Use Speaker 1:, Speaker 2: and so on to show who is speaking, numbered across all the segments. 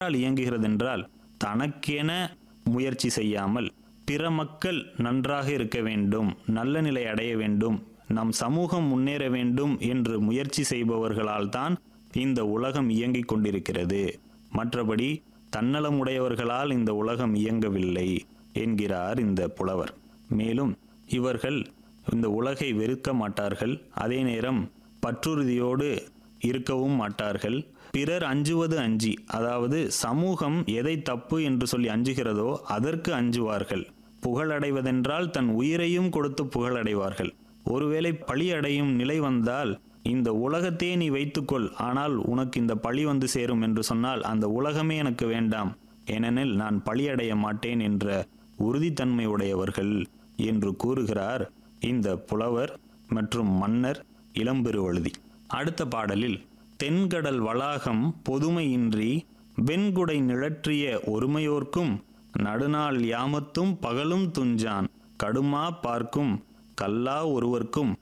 Speaker 1: இயங்குகிறதென்றால் தனக்கென முயற்சி செய்யாமல் பிற மக்கள் நன்றாக இருக்க வேண்டும், நல்ல நிலை அடைய வேண்டும், நம் சமூகம் முன்னேற வேண்டும் என்று முயற்சி செய்பவர்களால் தான் இந்த உலகம் இயங்கிக் கொண்டிருக்கிறது. மற்றபடி தன்னலமுடையவர்களால் இந்த உலகம் இயங்கவில்லை என்கிறார் இந்த புலவர். மேலும் இவர்கள் இந்த உலகை வெறுக்க மாட்டார்கள், அதே நேரம் பற்றுறுதியோடு இருக்கவும் மாட்டார்கள். பிறர் அஞ்சுவது அஞ்சி, அதாவது சமூகம் எதை தப்பு என்று சொல்லி அஞ்சுகிறதோ அதற்கு அஞ்சுவார்கள். புகழடைவதென்றால் தன் உயிரையும் கொடுத்து புகழடைவார்கள். ஒருவேளை பழி அடையும் நிலை வந்தால், இந்த உலகத்தையே நீ வைத்துக்கொள், ஆனால் உனக்கு இந்த பழி வந்து சேரும் என்று சொன்னால் அந்த உலகமே எனக்கு வேண்டாம், ஏனெனில் நான் பழியடைய மாட்டேன் என்ற உறுதித்தன்மை உடையவர்கள் என்று கூறுகிறார் இந்த புலவர் மற்றும் மன்னர் இளம்பெருவழுதி. அடுத்த பாடலில் தென்கடல் வளாகம் பொதுமையின்றி வெண்குடை நிழற்றிய ஒருமையோர்க்கும் நடுநாள் யாமத்தும் பகலும் துஞ்சான் கடுமா பார்க்கும் கல்லா ஒருவர்க்கும்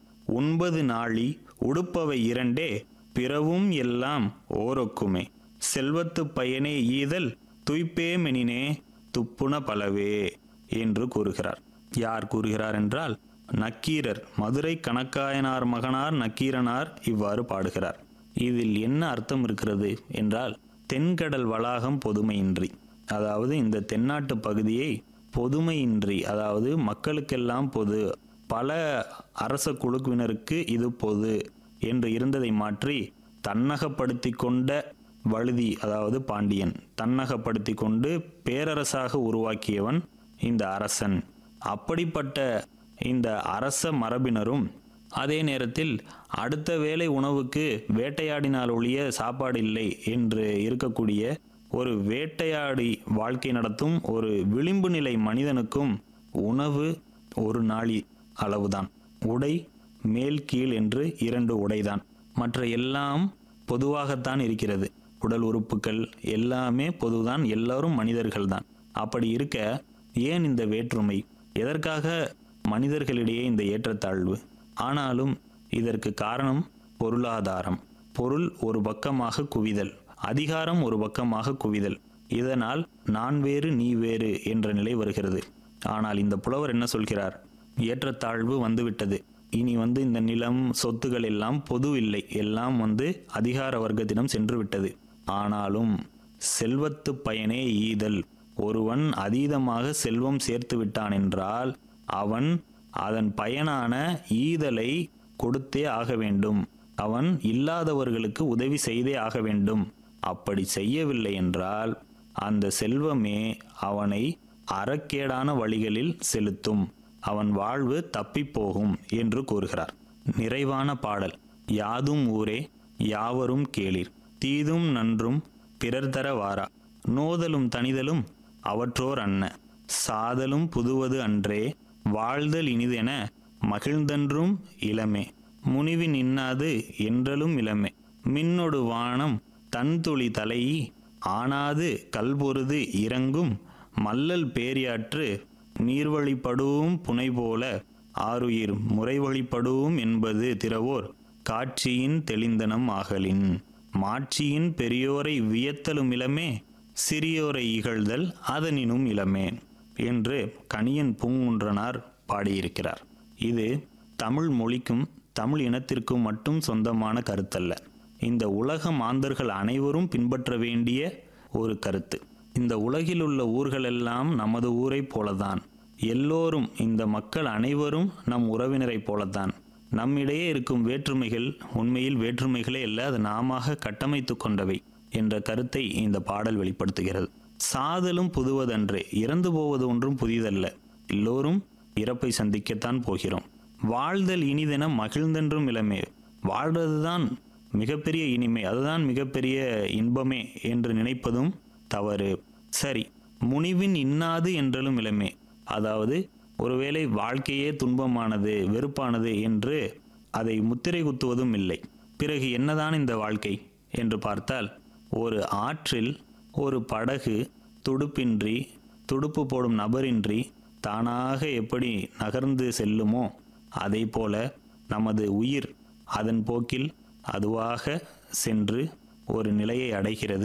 Speaker 1: 9 நாழி உடுப்பவை 2 பிறவும் எல்லாம் ஓரொக்குமே செல்வத்து பயனே ஈதல் துய்ப்பே மெனினே துப்புன பலவே என்று கூறுகிறார். யார் கூறுகிறார் என்றால் நக்கீரர், மதுரை கணக்காயனார் மகனார் நக்கீரனார் இவ்வாறு பாடுகிறார். இதில் என்ன அர்த்தம் இருக்கிறது என்றால், தென்கடல் வளாகம் பொதுமையின்றி, அதாவது இந்த தென்னாட்டு பகுதியை பொதுமையின்றி, அதாவது மக்களுக்கெல்லாம் பொது, பல அரச குழுவினருக்கு இது பொது என்று இருந்ததை மாற்றி தன்னகப்படுத்தி கொண்ட வழுதி, அதாவது பாண்டியன், தன்னகப்படுத்தி கொண்டு பேரரசாக உருவாக்கியவன் இந்த அரசன். அப்படிப்பட்ட இந்த அரச மரபினரும் அதே நேரத்தில் அடுத்த வேளை உணவுக்கு வேட்டையாடினால் ஒழிய சாப்பாடு இல்லை என்று இருக்கக்கூடிய ஒரு வேட்டையாடி வாழ்க்கை நடத்தும் ஒரு விளிம்பு நிலை மனிதனுக்கும் உணவு 1 நாழி அளவுதான், உடை மேல் கீழ் என்று 2 உடைதான், மற்ற எல்லாம் பொதுவாகத்தான் இருக்கிறது. உடல் உறுப்புகள் எல்லாமே பொதுதான், எல்லாரும் மனிதர்கள்தான். அப்படி இருக்க ஏன் இந்த வேற்றுமை, எதற்காக மனிதர்களிடையே இந்த ஏற்றத்தாழ்வு? ஆனாலும் இதற்கு காரணம் பொருளாதாரம். பொருள் ஒரு பக்கமாக குவிதல், அதிகாரம் ஒரு பக்கமாக குவிதல், இதனால் நான் வேறு நீ வேறு என்ற நிலை வருகிறது. ஆனால் இந்த புலவர் என்ன சொல்கிறார்? ஏற்றத்தாழ்வு வந்துவிட்டது, இனி இந்த நிலம் சொத்துகள் எல்லாம் பொது இல்லை, எல்லாம் அதிகார வர்க்கத்திடம் சென்று விட்டது. ஆனாலும் செல்வத்து பயனே ஈதல், ஒருவன் அதீதமாக செல்வம் சேர்த்து விட்டான் என்றால் அவன் அதன் பயனான ஈதலை கொடுத்தே ஆக வேண்டும், அவன் இல்லாதவர்களுக்கு உதவி செய்தே ஆக வேண்டும். அப்படி செய்யவில்லை என்றால் அந்த செல்வமே அவனை அறக்கேடான வழிகளில் செலுத்தும், அவன் வாழ்வு தப்பிப்போகும் என்று கூறுகிறார். நிறைவான பாடல். யாதும் ஊரே யாவரும் கேளிர், தீதும் நன்றும் பிறர் தர வாரா, நோதலும் தனிதலும் அவற்றோர் அன்ன, சாதலும் புதுவது அன்றே வாழ்தல் இனிதென மகிழ்ந்தன்றும் இளமே, முனிவின் இன்னாது என்றலும் இளமே, மின்னொடு வானம் தன்துளி தலையி ஆனாது கல்பொருது இறங்கும், மல்லல் பேரியாற்று நீர்வழிப்படுவும் புனை போல ஆருயிர் முறைவழிப்படுவும் என்பது திறவோர் காட்சியின் தெளிந்தனம் ஆகலின், மாட்சியின் பெரியோரை வியத்தலும் இளமே சிறியோரை இகழ்தல் அதனினும் இளமே என்று கணியன் பூங்குன்றனார் பாடியிருக்கிறார். இது தமிழ் மொழிக்கும் தமிழ் இனத்திற்கும் மட்டும் சொந்தமான கருத்தல்ல, இந்த உலக மாந்தர்கள் அனைவரும் பின்பற்ற வேண்டிய ஒரு கருத்து. இந்த உலகில் உள்ள ஊர்களெல்லாம் நமது ஊரை போலதான், எல்லோரும், இந்த மக்கள் அனைவரும் நம் உறவினரை போலத்தான். நம்மிடையே இருக்கும் வேற்றுமைகள் உண்மையில் வேற்றுமைகளே அல்ல, அது நாம கட்டமைத்து கொண்டவை என்ற கருத்தை இந்த பாடல் வெளிப்படுத்துகிறது. சாதலும் புதுவதன்றே, இறந்து போவது ஒன்றும் புதிதல்ல, எல்லோரும் இறப்பை சந்திக்கத்தான் போகிறோம். வாழ்தல் இனிதென மகிழ்ந்தென்றும் இளமே, வாழ்வதுதான் மிகப்பெரிய இனிமை, அதுதான் மிகப்பெரிய இன்பமே என்று நினைப்பதும் தவறு. சரி, முனிவின் இன்னாது என்றலும் இளமே, அதாவது ஒருவேளை வாழ்க்கையே துன்பமானது வெறுப்பானது என்று அதை முத்திரை குத்துவதும் இல்லை. பிறகு என்னதான் இந்த வாழ்க்கை என்று பார்த்தால், ஒரு ஆற்றில் ஒரு படகு துடுப்பின்றி, துடுப்பு போடும் நபரின்றி தானாக எப்படி நகர்ந்து செல்லுமோ அதை போல நமது உயிர் அதன் போக்கில் அதுவாக சென்று ஒரு நிலையை அடைகிறது.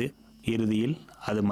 Speaker 1: இறுதியில் அது